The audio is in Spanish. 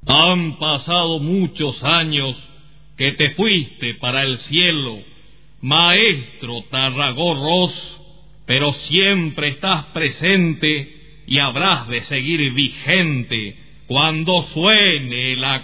Han pasado muchos años que te fuiste para el cielo, maestro Tarragó-Ros, pero siempre estás presente y habrás de seguir vigente cuando suene la